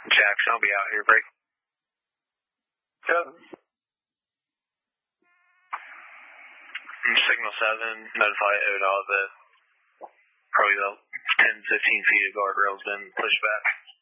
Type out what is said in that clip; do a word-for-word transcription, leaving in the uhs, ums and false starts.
Jackson, I'll be out here. Break. Seven. Signal seven, notify O D O that probably about ten, fifteen feet of guardrail's been pushed back.